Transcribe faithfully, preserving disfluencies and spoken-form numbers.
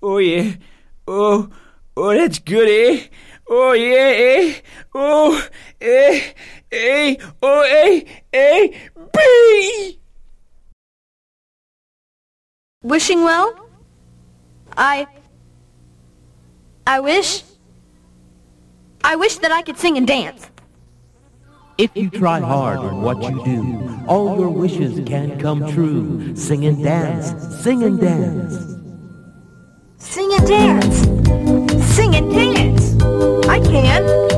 Oh, yeah. Oh, oh, that's good, eh? Oh, yeah, eh? Oh, eh, eh, oh, eh, eh, B! Wishing well? I... I wish... I wish that I could sing and dance. If you try hard in what you do, all your wishes can come true. Sing and dance, sing and dance. Sing and dance! Sing and dance! I can!